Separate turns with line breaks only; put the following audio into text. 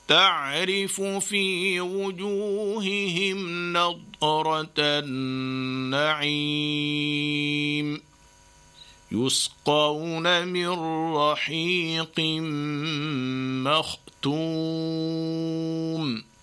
تعرف في وجوههم نضرة النعيم يسقون من رحيق مختوم